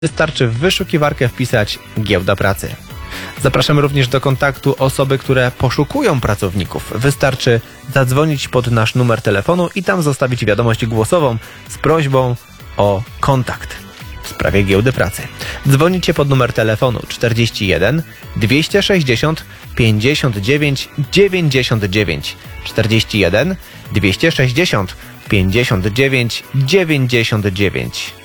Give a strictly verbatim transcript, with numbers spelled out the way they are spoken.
Wystarczy w wyszukiwarkę wpisać Giełda Pracy. Zapraszamy również do kontaktu osoby, które poszukują pracowników. Wystarczy zadzwonić pod nasz numer telefonu i tam zostawić wiadomość głosową z prośbą o kontakt w sprawie Giełdy Pracy. Dzwonicie pod numer telefonu czterdzieści jeden dwieście sześćdziesiąt pięćdziesiąt dziewięć dziewięćdziesiąt dziewięć czterdzieści jeden dwieście sześćdziesiąt pięćdziesiąt dziewięć dziewięćdziesiąt dziewięć.